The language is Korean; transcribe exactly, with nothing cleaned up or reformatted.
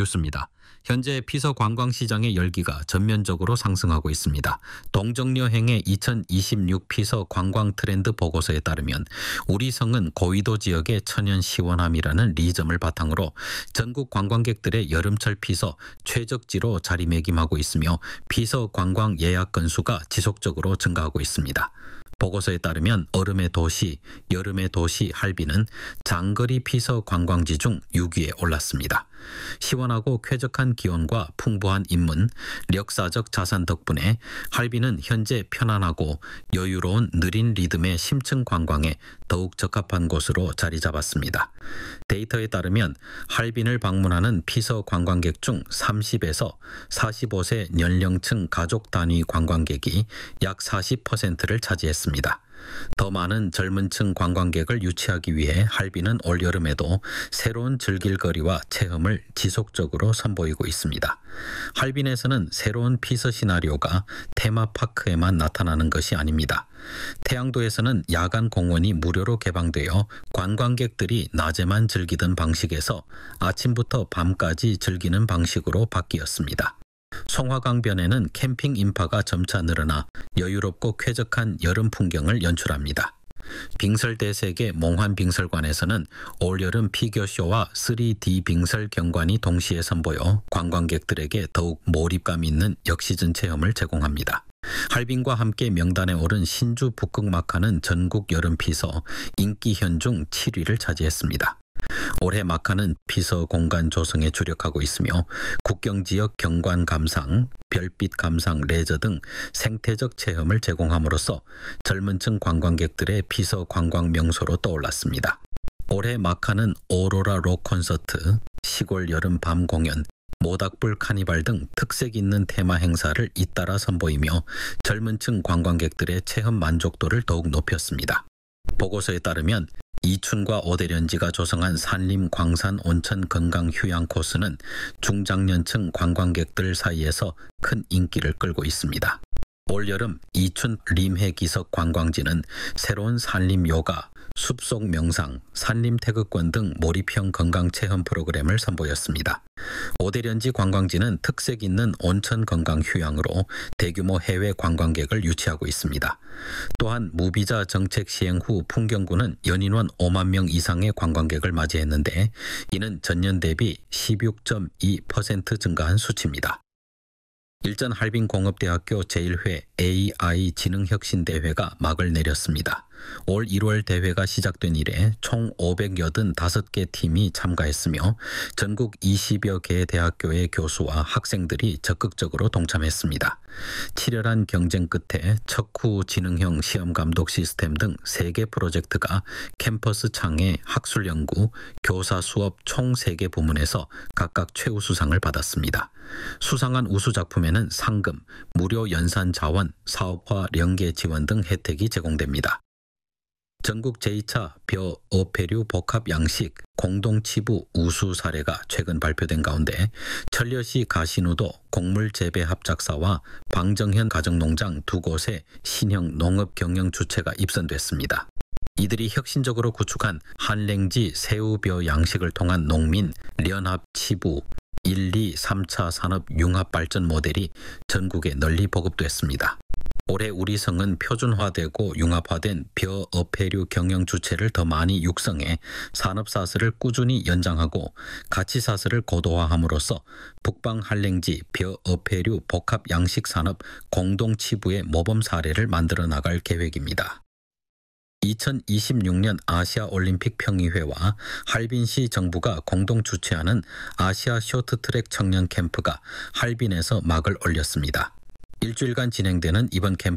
뉴스입니다. 현재 피서 관광시장의 열기가 전면적으로 상승하고 있습니다. 동정여행의 이천이십육 피서 관광 트렌드 보고서에 따르면 우리 성은 고위도 지역의 천연 시원함이라는 리점을 바탕으로 전국 관광객들의 여름철 피서 최적지로 자리매김하고 있으며 피서 관광 예약 건수가 지속적으로 증가하고 있습니다. 보고서에 따르면 얼음의 도시, 여름의 도시 할빈은 장거리 피서 관광지 중 육 위에 올랐습니다. 시원하고 쾌적한 기온과 풍부한 인문, 역사적 자산 덕분에 할빈은 현재 편안하고 여유로운 느린 리듬의 심층 관광에 더욱 적합한 곳으로 자리 잡았습니다. 데이터에 따르면 할빈을 방문하는 피서 관광객 중 삼십에서 사십오 세 연령층 가족 단위 관광객이 약 사십 퍼센트를 차지했습니다. 더 많은 젊은층 관광객을 유치하기 위해 할빈은 올여름에도 새로운 즐길거리와 체험을 지속적으로 선보이고 있습니다. 할빈에서는 새로운 피서 시나리오가 테마파크에만 나타나는 것이 아닙니다. 태양도에서는 야간 공원이 무료로 개방되어 관광객들이 낮에만 즐기던 방식에서 아침부터 밤까지 즐기는 방식으로 바뀌었습니다. 송화강변에는 캠핑 인파가 점차 늘어나 여유롭고 쾌적한 여름 풍경을 연출합니다. 빙설대색의 몽환빙설관에서는 올여름 피겨쇼와 쓰리디 빙설 경관이 동시에 선보여 관광객들에게 더욱 몰입감 있는 역시즌 체험을 제공합니다. 할빈과 함께 명단에 오른 신주 북극마카는 전국 여름 피서 인기 현중 칠 위를 차지했습니다. 올해 마카는 피서 공간 조성에 주력하고 있으며 국경지역 경관 감상, 별빛 감상 레저 등 생태적 체험을 제공함으로써 젊은층 관광객들의 피서 관광 명소로 떠올랐습니다. 올해 마카는 오로라 록 콘서트, 시골 여름 밤 공연, 모닥불 카니발 등 특색 있는 테마 행사를 잇따라 선보이며 젊은층 관광객들의 체험 만족도를 더욱 높였습니다. 보고서에 따르면 이춘과 오대련지가 조성한 산림 광산 온천 건강 휴양 코스는 중장년층 관광객들 사이에서 큰 인기를 끌고 있습니다. 올여름 이춘 림해기석 관광지는 새로운 산림 요가, 숲속 명상, 산림 태극권 등 몰입형 건강 체험 프로그램을 선보였습니다. 오대련지 관광지는 특색 있는 온천 건강 휴양으로 대규모 해외 관광객을 유치하고 있습니다. 또한 무비자 정책 시행 후 풍경구는 연인원 오만 명 이상의 관광객을 맞이했는데 이는 전년 대비 십육 점 이 퍼센트 증가한 수치입니다. 일전 할빈공업대학교 제일 회 에이아이 지능혁신대회가 막을 내렸습니다. 올 일월 대회가 시작된 이래 총 오백팔십오 개 팀이 참가했으며 전국 이십여 개 대학교의 교수와 학생들이 적극적으로 동참했습니다. 치열한 경쟁 끝에 척후 지능형 시험 감독 시스템 등 세 개 프로젝트가 캠퍼스 창의 학술 연구, 교사 수업 총 세 개 부문에서 각각 최우수상을 받았습니다. 수상한 우수 작품에는 상금, 무료 연산 자원, 사업화 연계 지원 등 혜택이 제공됩니다. 전국 제이 차 벼 어패류 복합 양식 공동치부 우수 사례가 최근 발표된 가운데 천려시 가신우도 곡물재배합작사와 방정현 가정농장 두 곳의 신형 농업 경영 주체가 입선됐습니다. 이들이 혁신적으로 구축한 한랭지 새우벼 양식을 통한 농민 연합 치부 일, 이, 삼 차 산업 융합 발전 모델이 전국에 널리 보급됐습니다. 올해 우리 성은 표준화되고 융합화된 벼 어패류 경영 주체를 더 많이 육성해 산업사슬을 꾸준히 연장하고 가치사슬을 고도화함으로써 북방 한랭지 벼 어패류 복합 양식산업 공동치부의 모범 사례를 만들어 나갈 계획입니다. 이천이십육 년 아시아올림픽 평의회와 할빈시 정부가 공동 주최하는 아시아 쇼트트랙 청년 캠프가 할빈에서 막을 올렸습니다. 일주일간 진행되는 이번 캠프